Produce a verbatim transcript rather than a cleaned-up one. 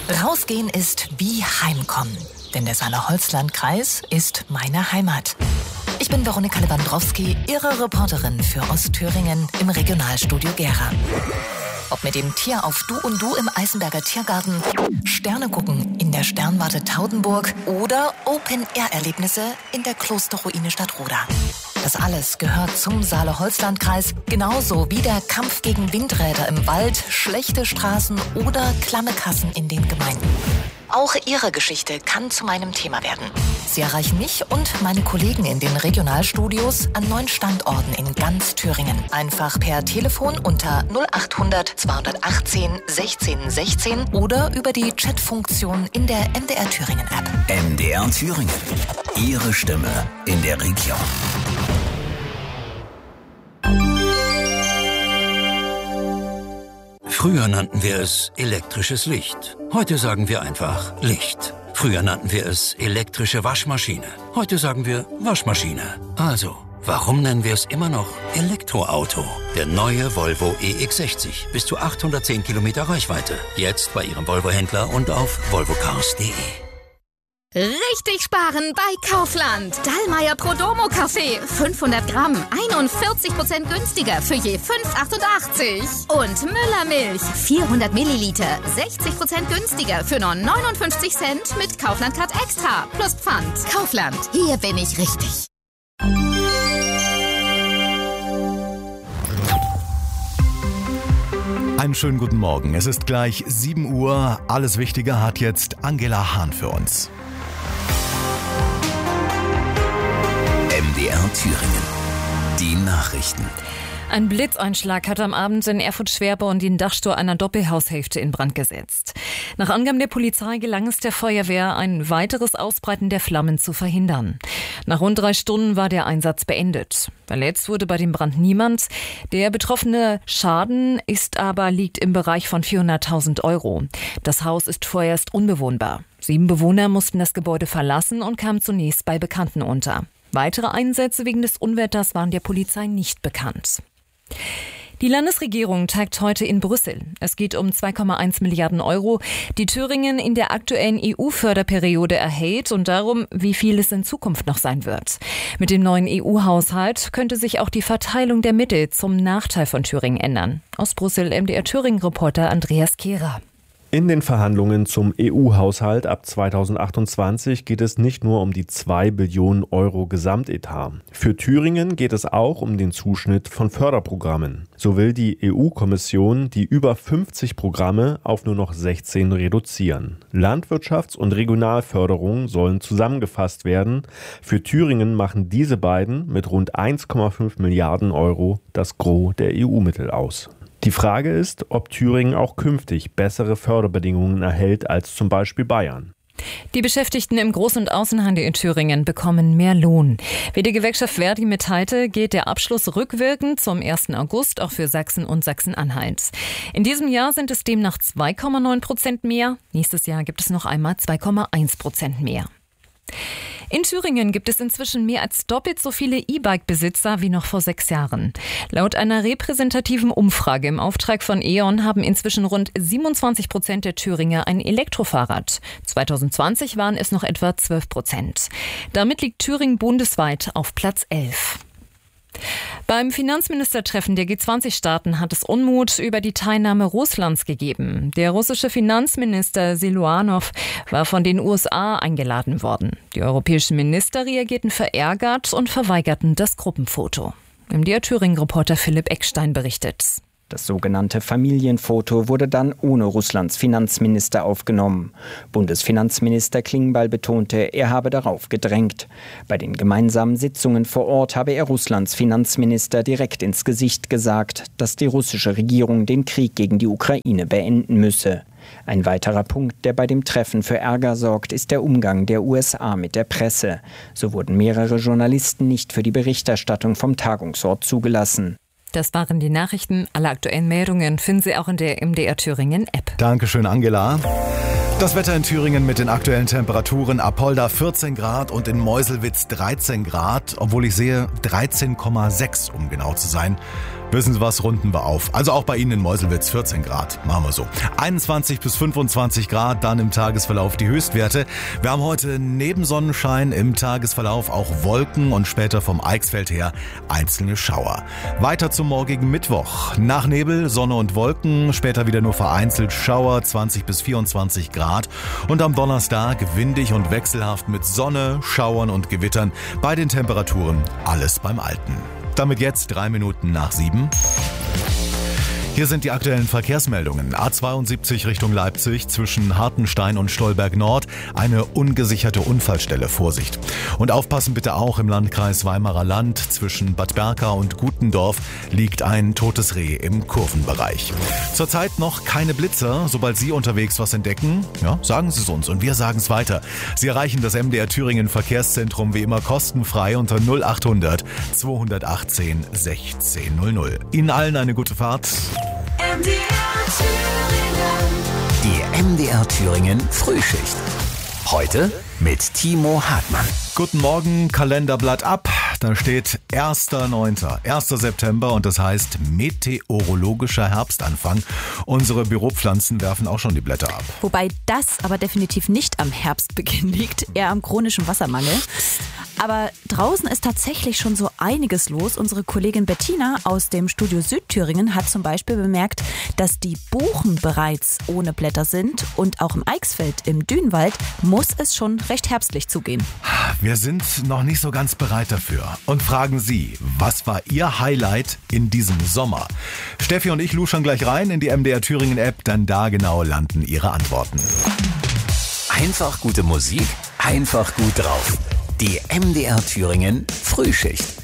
Rausgehen ist wie Heimkommen, denn der Saale-Holzland-Kreis ist meine Heimat. Ich bin Veronika Lewandowski, Ihre Reporterin für Ostthüringen im Regionalstudio Gera. Ob mit dem Tier auf Du und Du im Eisenberger Tiergarten, Sterne gucken in der Sternwarte Taudenburg oder Open-Air-Erlebnisse in der Klosterruine Stadtroda. Das alles gehört zum Saale-Holzland-Kreis, genauso wie der Kampf gegen Windräder im Wald, schlechte Straßen oder klamme Kassen in den Gemeinden. Auch Ihre Geschichte kann zu meinem Thema werden. Sie erreichen mich und meine Kollegen in den Regionalstudios an neun Standorten in ganz Thüringen. Einfach per Telefon unter null achthundert zweihundertachtzehn sechzehn sechzehn oder über die Chatfunktion in der M D R Thüringen App. M D R Thüringen. Ihre Stimme in der Region. Früher nannten wir es elektrisches Licht. Heute sagen wir einfach Licht. Früher nannten wir es elektrische Waschmaschine. Heute sagen wir Waschmaschine. Also, warum nennen wir es immer noch Elektroauto? Der neue Volvo E X sechzig. Bis zu achthundertzehn Kilometer Reichweite. Jetzt bei Ihrem Volvo-Händler und auf volvocars punkt de. Richtig sparen bei Kaufland. Dallmayr Prodomo Kaffee. fünfhundert Gramm. einundvierzig Prozent günstiger für je fünf Euro achtundachtzig. Und Müller Milch. vierhundert Milliliter. sechzig Prozent günstiger für nur neunundfünfzig Cent mit Kaufland Card Extra. Plus Pfand. Kaufland. Hier bin ich richtig. Einen schönen guten Morgen. Es ist gleich sieben Uhr. Alles Wichtige hat jetzt Angela Hahn für uns. M D R Thüringen. Die Nachrichten. Ein Blitzeinschlag hat am Abend in Erfurt-Schwerborn den Dachstuhl einer Doppelhaushälfte in Brand gesetzt. Nach Angaben der Polizei gelang es der Feuerwehr, ein weiteres Ausbreiten der Flammen zu verhindern. Nach rund drei Stunden war der Einsatz beendet. Verletzt wurde bei dem Brand niemand. Der betroffene Schaden ist aber liegt im Bereich von vierhunderttausend Euro. Das Haus ist vorerst unbewohnbar. Sieben Bewohner mussten das Gebäude verlassen und kamen zunächst bei Bekannten unter. Weitere Einsätze wegen des Unwetters waren der Polizei nicht bekannt. Die Landesregierung tagt heute in Brüssel. Es geht um zwei Komma eins Milliarden Euro, die Thüringen in der aktuellen E U-Förderperiode erhält und darum, wie viel es in Zukunft noch sein wird. Mit dem neuen E U-Haushalt könnte sich auch die Verteilung der Mittel zum Nachteil von Thüringen ändern. Aus Brüssel M D R Thüringen-Reporter Andreas Kehrer. In den Verhandlungen zum E U-Haushalt ab zweitausendachtundzwanzig geht es nicht nur um die zwei Billionen Euro Gesamtetat. Für Thüringen geht es auch um den Zuschnitt von Förderprogrammen. So will die E U-Kommission die über fünfzig Programme auf nur noch sechzehn reduzieren. Landwirtschafts- und Regionalförderung sollen zusammengefasst werden. Für Thüringen machen diese beiden mit rund eins Komma fünf Milliarden Euro das Gros der E U-Mittel aus. Die Frage ist, ob Thüringen auch künftig bessere Förderbedingungen erhält als zum Beispiel Bayern. Die Beschäftigten im Groß- und Außenhandel in Thüringen bekommen mehr Lohn. Wie die Gewerkschaft Verdi mitteilte, gilt der Abschluss rückwirkend zum ersten August auch für Sachsen und Sachsen-Anhalt. In diesem Jahr sind es demnach zwei Komma neun Prozent mehr. Nächstes Jahr gibt es noch einmal zwei Komma eins Prozent mehr. In Thüringen gibt es inzwischen mehr als doppelt so viele E-Bike-Besitzer wie noch vor sechs Jahren. Laut einer repräsentativen Umfrage im Auftrag von E.ON haben inzwischen rund siebenundzwanzig Prozent der Thüringer ein Elektrofahrrad. zweitausendzwanzig waren es noch etwa zwölf Prozent. Damit liegt Thüringen bundesweit auf Platz elf. Beim Finanzministertreffen der G zwanzig Staaten hat es Unmut über die Teilnahme Russlands gegeben. Der russische Finanzminister Siluanow war von den U S A eingeladen worden. Die europäischen Minister reagierten verärgert und verweigerten das Gruppenfoto. M D R Thüringen-Reporter Philipp Eckstein berichtet. Das sogenannte Familienfoto wurde dann ohne Russlands Finanzminister aufgenommen. Bundesfinanzminister Klingbeil betonte, er habe darauf gedrängt. Bei den gemeinsamen Sitzungen vor Ort habe er Russlands Finanzminister direkt ins Gesicht gesagt, dass die russische Regierung den Krieg gegen die Ukraine beenden müsse. Ein weiterer Punkt, der bei dem Treffen für Ärger sorgt, ist der Umgang der U S A mit der Presse. So wurden mehrere Journalisten nicht für die Berichterstattung vom Tagungsort zugelassen. Das waren die Nachrichten. Alle aktuellen Meldungen finden Sie auch in der M D R Thüringen App. Dankeschön, Angela. Das Wetter in Thüringen mit den aktuellen Temperaturen: Apolda vierzehn Grad und in Meuselwitz dreizehn Grad, obwohl ich sehe dreizehn Komma sechs, um genau zu sein. Wissen Sie was, runden wir auf. Also auch bei Ihnen in Meuselwitz vierzehn Grad. Machen wir so. einundzwanzig bis fünfundzwanzig Grad, dann im Tagesverlauf die Höchstwerte. Wir haben heute neben Sonnenschein im Tagesverlauf auch Wolken und später vom Eichsfeld her einzelne Schauer. Weiter zum morgigen Mittwoch. Nach Nebel, Sonne und Wolken, später wieder nur vereinzelt Schauer, zwanzig bis vierundzwanzig Grad. Und am Donnerstag windig und wechselhaft mit Sonne, Schauern und Gewittern. Bei den Temperaturen alles beim Alten. Damit jetzt drei Minuten nach sieben. Hier sind die aktuellen Verkehrsmeldungen. A zweiundsiebzig Richtung Leipzig zwischen Hartenstein und Stolberg Nord. Eine ungesicherte Unfallstelle. Vorsicht. Und aufpassen bitte auch im Landkreis Weimarer Land. Zwischen Bad Berka und Gutendorf liegt ein totes Reh im Kurvenbereich. Zurzeit noch keine Blitzer. Sobald Sie unterwegs was entdecken, ja, sagen Sie es uns und wir sagen es weiter. Sie erreichen das M D R Thüringen Verkehrszentrum wie immer kostenfrei unter null achthundert zweihundertachtzehn sechzehn null null. Ihnen allen eine gute Fahrt. M D R Thüringen. Die M D R Thüringen Frühschicht. Heute mit Timo Hartmann. Guten Morgen, Kalenderblatt ab. Da steht erster neunter erster September und das heißt meteorologischer Herbstanfang. Unsere Büropflanzen werfen auch schon die Blätter ab. Wobei das aber definitiv nicht am Herbstbeginn liegt, eher am chronischen Wassermangel. Aber draußen ist tatsächlich schon so einiges los. Unsere Kollegin Bettina aus dem Studio Südthüringen hat zum Beispiel bemerkt, dass die Buchen bereits ohne Blätter sind und auch im Eichsfeld im Dünenwald muss es schon recht herbstlich zugehen. Wir sind noch nicht so ganz bereit dafür und fragen Sie, was war Ihr Highlight in diesem Sommer? Steffi und ich luschern gleich rein in die M D R Thüringen App, dann da genau landen Ihre Antworten. Einfach gute Musik, einfach gut drauf. Die M D R Thüringen Frühschicht.